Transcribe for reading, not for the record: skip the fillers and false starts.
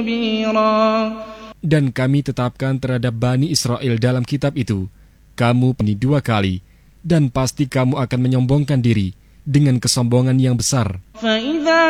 كبيرا. Dan kami tetapkan terhadap Bani Israel dalam kitab itu, kamu ini 2 kali, dan pasti kamu akan menyombongkan diri dengan kesombongan yang besar. فإذا